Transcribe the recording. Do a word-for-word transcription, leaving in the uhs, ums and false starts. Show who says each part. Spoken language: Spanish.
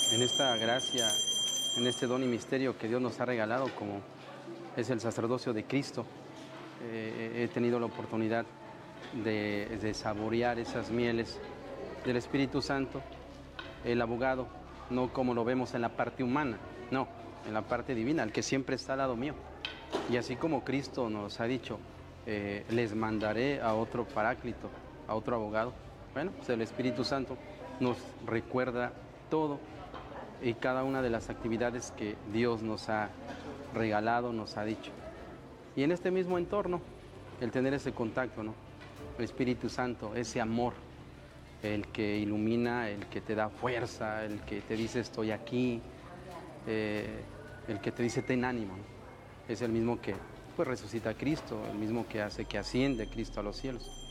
Speaker 1: en esta gracia, en este don y misterio que Dios nos ha regalado, como es el sacerdocio de Cristo. Eh, he tenido la oportunidad de, de saborear esas mieles del Espíritu Santo, el abogado, no como lo vemos en la parte humana, no, en la parte divina, el que siempre está al lado mío. Y así como Cristo nos ha dicho, eh, les mandaré a otro paráclito, a otro abogado, bueno, pues el Espíritu Santo nos recuerda todo y cada una de las actividades que Dios nos ha regalado, nos ha dicho. Y en este mismo entorno, el tener ese contacto, ¿no? El Espíritu Santo, ese amor, el que ilumina, el que te da fuerza, el que te dice estoy aquí, eh, el que te dice ten ánimo, ¿no? Es el mismo que pues resucita a Cristo, el mismo que hace que asciende Cristo a los cielos.